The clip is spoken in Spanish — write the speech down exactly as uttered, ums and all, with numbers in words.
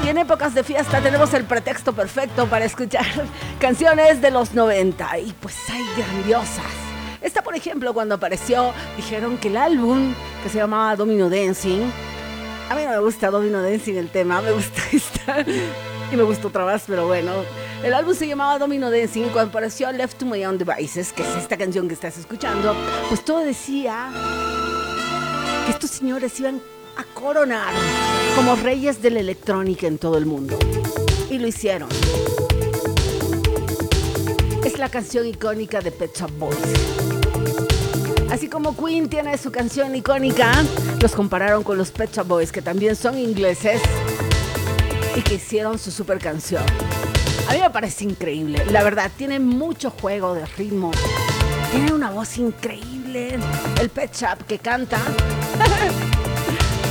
Y en épocas de fiesta tenemos el pretexto perfecto para escuchar canciones de los noventa. Y pues hay grandiosas. Esta, por ejemplo, cuando apareció, dijeron que el álbum que se llamaba Domino Dancing. A mí no me gusta Domino Dancing el tema, me gusta esta. Y me gustó otra vez, pero bueno. El álbum se llamaba Domino Dancing. Cuando apareció Left to My Own Devices, que es esta canción que estás escuchando, pues todo decía que estos señores iban a coronar como reyes de la electrónica en todo el mundo. Y lo hicieron. Es la canción icónica de Pet Shop Boys. Así como Queen tiene su canción icónica, los compararon con los Pet Shop Boys, que también son ingleses y que hicieron su super canción. A mí me parece increíble. La verdad, tiene mucho juego de ritmo. Tiene una voz increíble. El Pet Shop que canta